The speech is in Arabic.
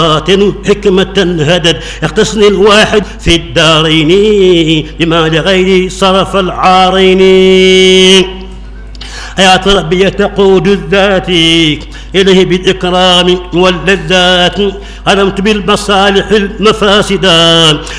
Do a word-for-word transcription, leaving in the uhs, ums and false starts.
حكمة هدد اختصني الواحد في الدارين لما لغيري صرف العارين. يا ربي تقود الذات إليه بالإكرام واللذات، قدمت بالمصالح المفاسدات